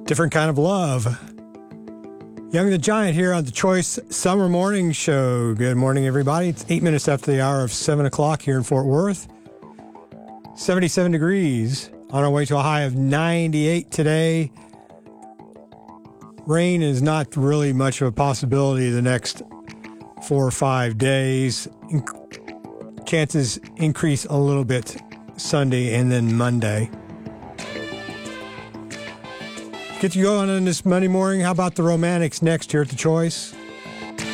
Different kind of love. Young the Giant here on the Choice Summer Morning Show. Good morning, everybody. It's 8 minutes after the hour of 7 o'clock here in Fort Worth. 77 degrees on our way to a high of 98 today. Rain is not really much of a possibility the next 4 or 5 days. Chances increase a little bit Sunday and then Monday. Get you going on this Monday morning. How about the Romantics next here at the Choice?